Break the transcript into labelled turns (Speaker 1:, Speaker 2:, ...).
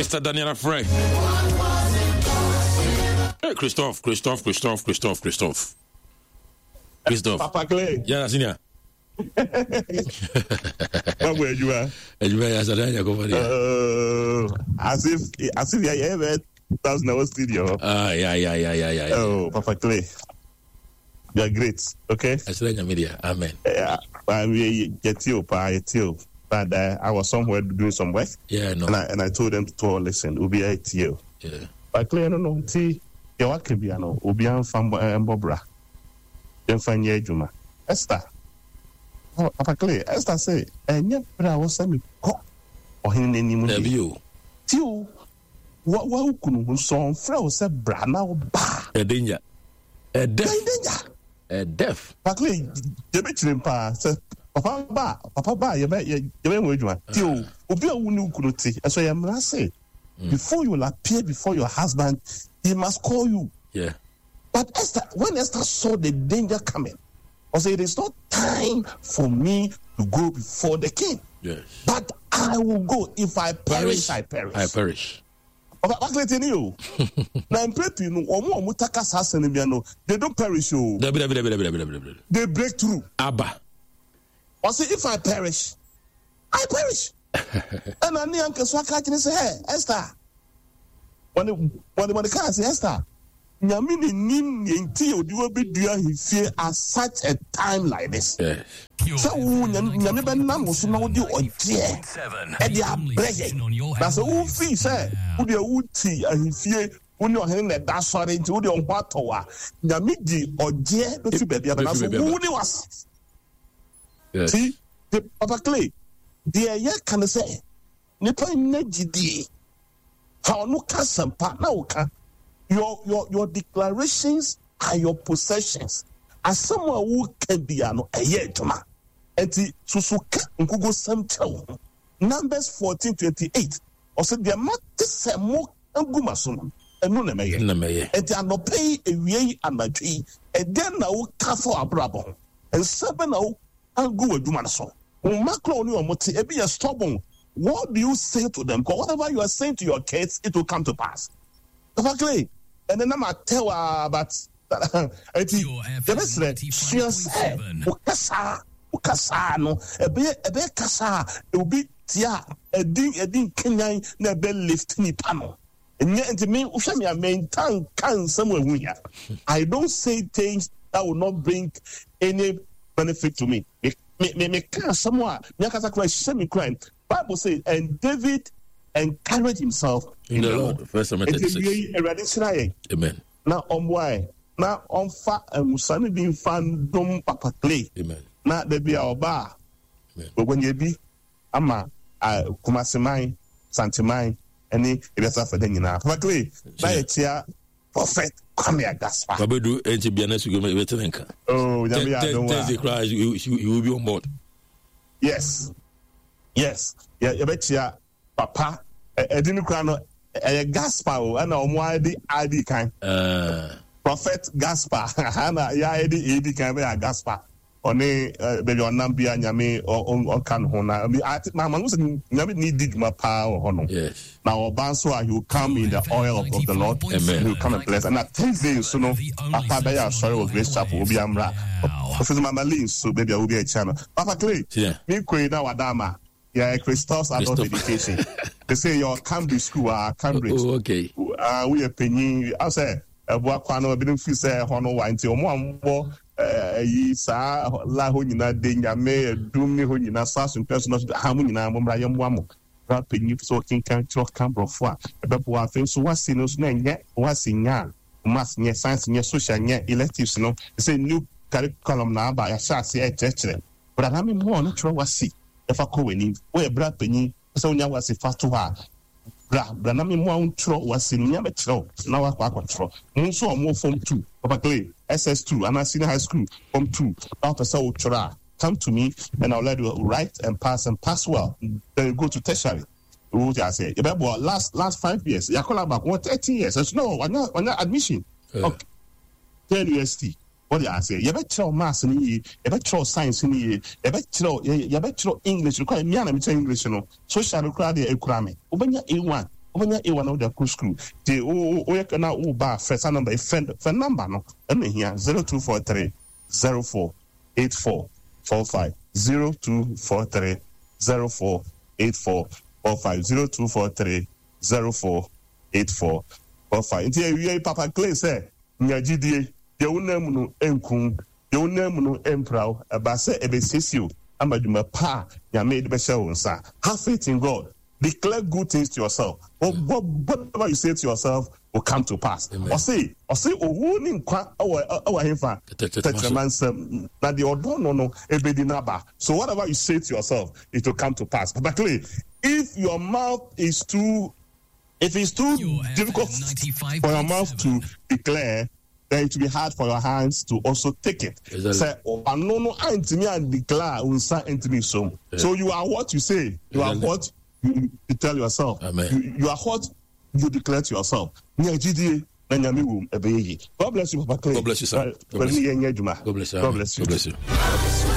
Speaker 1: Esther Daniela Frey. Hey, Christophe.
Speaker 2: Papa Clay.
Speaker 1: Yeah, senior.
Speaker 2: Where you are?
Speaker 1: As
Speaker 2: if you ever 1,000 studio.
Speaker 1: Yeah.
Speaker 2: Oh, Papa Clay. You are great. Okay.
Speaker 1: That's right, media. Amen.
Speaker 2: Yeah, get you. But I was somewhere doing some work.
Speaker 1: Yeah, no.
Speaker 2: And I told them to listen. Ubi ATO.
Speaker 1: Yeah.
Speaker 2: But Clay, no. See, you what could be ano. Ubi and Bobra. Then find ye Juma. Esther. Oh, Papa Clay. Esther say, and yeah, but I was saying, oh, or him name
Speaker 1: you.
Speaker 2: Tio. What couldn't so Frau said, Brana ba.
Speaker 1: A danger. A death. A death.
Speaker 2: Papa, you bet him pa. Papa ba, you bet wait one. Tio, Ubi unu kunuti. And so I'm not say, before you will appear before your husband, he must call you.
Speaker 1: Yeah.
Speaker 2: But when Esther saw the danger coming, I said, it is not time for me to go before the king.
Speaker 1: Yes.
Speaker 2: But I will go. If I perish, I perish.
Speaker 1: I perish.
Speaker 2: Now I'm praying. They don't perish. They break through.
Speaker 1: Abba.
Speaker 2: I say, if I perish, I perish. And I need Uncle Swaka and say, hey, Esther. When the car say, Esther, Yamini nim yenti odiwo be dua hifie at such a time like this.
Speaker 1: Yes.
Speaker 2: So nyame be nam so na wodi oje e dia brege na so wo fi say wo de wuti ahifie woni ohene na da sore nti wo de onho atowa nyame di oje be fi bebia na so wo ni was.
Speaker 1: Yes.
Speaker 2: See the Papa Clay the ye can say nipa nyagidi ha onu kasampa na wo ka your declarations are your possessions. As someone who can be a year to man. And Susuka Nkugo Samtel. Numbers 14:28. Or said the matter more and Gumasum. And no name. And they are not pay a way and a tree. And then now for a brabo. And 7 now and go a Dumanaso. Macro or Moti, a be a stubborn. What do you say to them? Because whatever you are saying to your kids, it will come to pass. Exactly. And then I'm a tell about Ukasa no ebe kasa e obi tia edin kenyan na be lift ni pano enye ntimi uhwe me maintain kan somewhere here. I don't say things that will not bring any benefit to me. Me can somewhere me akasa cry shame crying. Bible says and David encouraged himself
Speaker 1: in the Lord. First
Speaker 2: Timothy.
Speaker 1: Amen.
Speaker 2: Now why? Now fa musani bin fan dom Papa Clay.
Speaker 1: Amen.
Speaker 2: Na there be our bar. But when you be ama kumasimai santimai any rest for them na. Papa Clay, by tia prophet come here Gaspar.
Speaker 1: Babedu enti bia na sugo me betenka.
Speaker 2: Oh, ya be I don't
Speaker 1: want. You will be on board.
Speaker 2: Yes. Yeah, you betia papa edinu kra no Gaspar and omo ID kan. Prophet Gaspar ana ya edi kan be Gaspar. Oni baby onambia nyame on kan ho na my man was nyame need dig my power ho no.
Speaker 1: Yes.
Speaker 2: Now obanso he will come in the oil of the Lord. Amen. He will come and bless. And at 10 days so no papa be ya sorry of Grace Chapel obi amra. Professor Mamalin so baby will be a channel. Papa Clay.
Speaker 1: Yeah.
Speaker 2: Me kwei na wadama. Yeah, Christos adult education. They say your Cambridge school Cambridge.
Speaker 1: Oh, okay.
Speaker 2: We are paying I say Boakwano bidin fi say hono wa nti omo ambo yi sa la ho nyina de nyame dum ni ho nyina sasun personal ha mu nyina mo mra yam amo ra penyi so kin kan tro cambrofo a bebo afen so wasi no so na nye wasi nya mas nye science nye social nye electives no say new curriculum na ba ya sha se e chechere but na me mo no tro wasi e fa ko weni we bra penyi so nya wasi fatu ha bra na me mo antro wasi nya be tro na wa kwa tro nso omo form 2 Papa Clay SS2 and senior high school form 2 officer ultra come to me and I'll let you write and pass well then you go to tertiary. What I say about last 5 years you call back 13 years no on admission okay 10 UST. What I say you better maths ni you better science ni you better English require me and English no social require the economy obenya A1 Obanya e one of the school. The o kana o ba first number friend number no. And here 0243 04 84 45 0243 04 84 45 0243 04 84 45. Nti we Papa Clay say nyagidie de wonam no enkun de wonam no emprao aba say ebesesio amaduma pa nyame de be hye wo nsa. Have faith in God. Declare good things to yourself. Whatever you say to yourself will come to pass. Or say, owu ni nkwa awa hemfa tetremansem na de odono no ebedi naba. So whatever you say to yourself, it will come to pass. But clearly, if your mouth is too difficult for your mouth to declare, then it will be hard for your hands to also take it. Say, no, antimi and declare unsa antimi so. So you are what you say. You are what you tell yourself. You are what you declare to yourself. God bless you, Papa Clay.
Speaker 1: God bless you, sir. God bless you.
Speaker 2: God bless you.